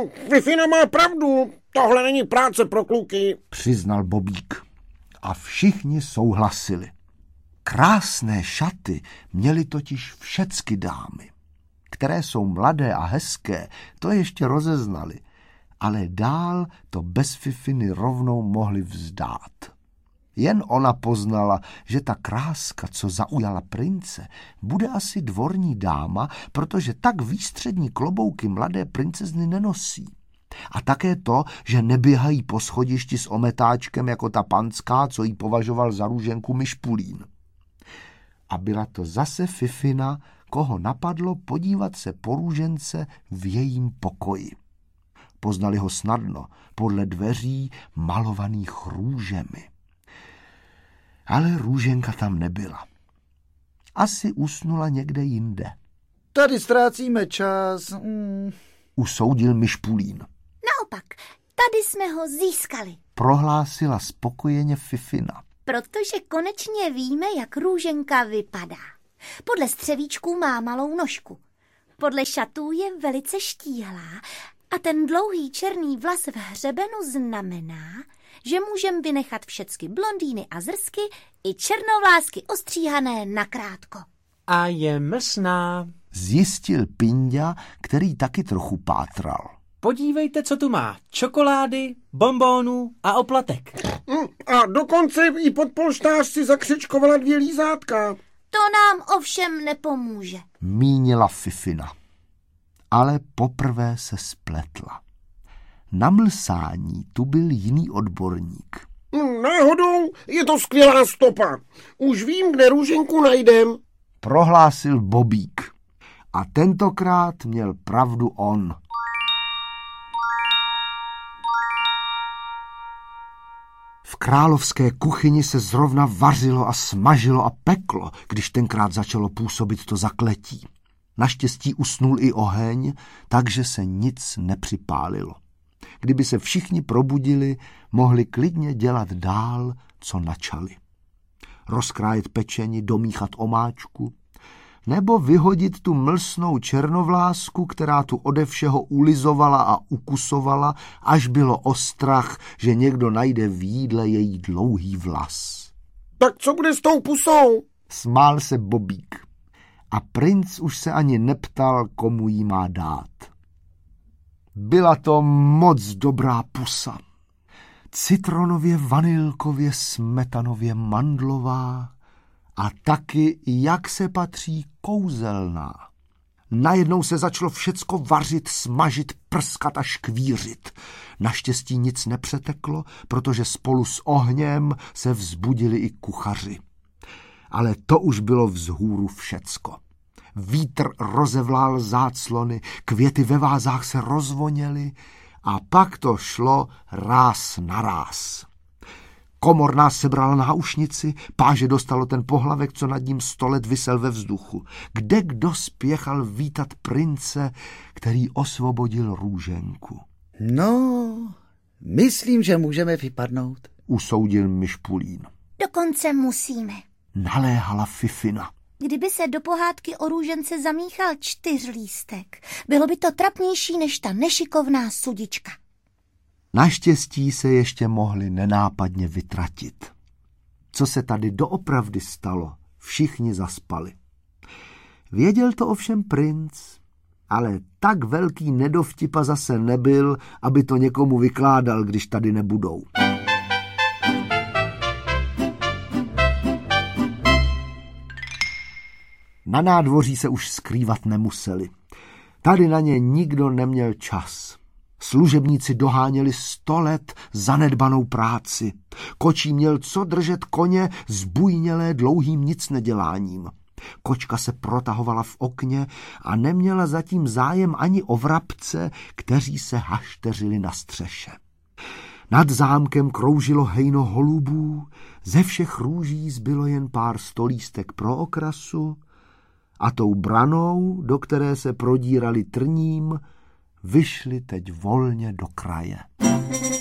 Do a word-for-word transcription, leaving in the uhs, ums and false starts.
Fifina má pravdu, tohle není práce pro kluky, přiznal Bobík. A všichni souhlasili. Krásné šaty měly totiž všecky dámy. Které jsou mladé a hezké, to ještě rozeznali, ale dál to bez Fifiny rovnou mohli vzdát. Jen ona poznala, že ta kráska, co zaujala prince, bude asi dvorní dáma, protože tak výstřední klobouky mladé princezny nenosí. A také to, že neběhají po schodišti s ometáčkem jako ta panská, co jí považoval za růženku Myšpulín. A byla to zase Fifina, koho napadlo podívat se po růžence v jejím pokoji. Poznali ho snadno, podle dveří malovaných růžemi. Ale růženka tam nebyla. Asi usnula někde jinde. Tady ztrácíme čas. Mm. Usoudil Myšpulín. Naopak, tady jsme ho získali. Prohlásila spokojeně Fifina. Protože konečně víme, jak růženka vypadá. Podle střevíčků má malou nožku. Podle šatů je velice štíhlá a ten dlouhý černý vlas v hřebenu znamená, že můžem vynechat všecky blondýny a zrsky i černovlásky ostříhané nakrátko. A je mlsná, zjistil Pinďa, který taky trochu pátral. Podívejte, co tu má. Čokolády, bonbónů a oplatek. A dokonce i pod polštář si zakřičkovala dvě lízátka. To nám ovšem nepomůže, mínila Fifina. Ale poprvé se spletla. Na mlsání tu byl jiný odborník. Náhodou je to skvělá stopa. Už vím, kde růženku najdem, prohlásil Bobík. A tentokrát měl pravdu on. V královské kuchyni se zrovna vařilo a smažilo a peklo, když tenkrát začalo působit to zakletí. Naštěstí usnul i oheň, takže se nic nepřipálilo. Kdyby se všichni probudili, mohli klidně dělat dál, co načali. Rozkrájet pečení, domíchat omáčku, nebo vyhodit tu mlsnou černovlásku, která tu ode všeho ulizovala a ukusovala, až bylo ostrach, že někdo najde v jídle její dlouhý vlas. Tak co bude s tou pusou? Smál se Bobík. A princ už se ani neptal, komu jí má dát. Byla to moc dobrá pusa. Citronově, vanilkově, smetanově mandlová a taky, jak se patří, kouzelná. Najednou se začalo všecko vařit, smažit, prskat a škvířit. Naštěstí nic nepřeteklo, protože spolu s ohněm se vzbudili i kuchaři. Ale to už bylo vzhůru všecko. Vítr rozevlál záclony, květy ve vázách se rozvoněly a pak to šlo ráz na ráz. Komorná sebral náušnici, páže dostalo ten pohlavek, co nad ním sto let visel ve vzduchu. Kde kdo spěchal vítat prince, který osvobodil růženku. No, myslím, že můžeme vypadnout, usoudil Myšpulín. Dokonce musíme, naléhala Fifina. Kdyby se do pohádky o růžence zamíchal čtyřlístek, bylo by to trapnější než ta nešikovná sudička. Naštěstí se ještě mohli nenápadně vytratit. Co se tady doopravdy stalo, všichni zaspali. Věděl to ovšem princ, ale tak velký nedovtipa zase nebyl, aby to někomu vykládal, když tady nebudou. Na nádvoří se už skrývat nemuseli. Tady na ně nikdo neměl čas. Služebníci doháněli sto let zanedbanou práci. Kočí měl co držet koně zbujnělé dlouhým nicneděláním. Kočka se protahovala v okně a neměla zatím zájem ani o vrabce, kteří se hašteřili na střeše. Nad zámkem kroužilo hejno holubů, ze všech růží zbylo jen pár stolístek pro okrasu a tou branou, do které se prodírali trním, vyšli teď volně do kraje.